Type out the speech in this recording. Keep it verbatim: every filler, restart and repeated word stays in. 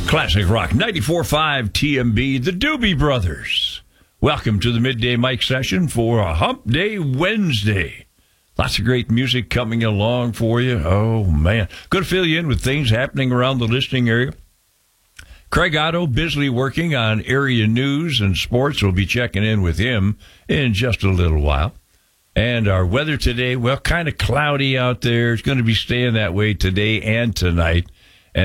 Classic Rock ninety-four point five T M B, the Doobie Brothers. Welcome to the Midday Mike session for a Hump Day Wednesday. Lots of great music coming along for you. Oh, man. Going to fill you in with things happening around the listening area. Craig Otto, busily working on area news and sports. We'll be checking in with him in just a little while. And our weather today, well, kind of cloudy out there. It's going to be staying that way today and tonight.